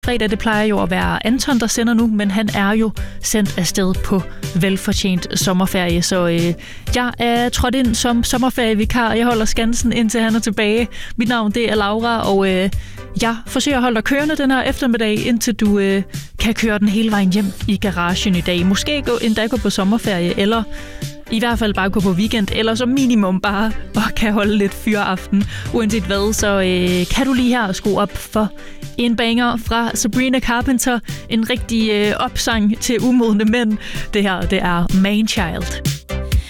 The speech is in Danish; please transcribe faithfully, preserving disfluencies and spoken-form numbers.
Fredag, det plejer jo at være Anton, der sender nu, men han er jo sendt afsted på velfortjent sommerferie, så øh, jeg er trådt ind som sommerferievikar, og jeg holder skansen, indtil han er tilbage. Mit navn, det er Laura, og øh, jeg forsøger at holde dig kørende den her eftermiddag, indtil du øh, kan køre den hele vejen hjem i garagen i dag. Måske gå, endda gå på sommerferie, eller i hvert fald bare gå på weekend, eller som minimum bare og kan holde lidt fyraften. Uanset hvad, så øh, kan du lige her skrue op for en banger fra Sabrina Carpenter. En rigtig øh, opsang til umodne mænd. Det her, det er Man Child.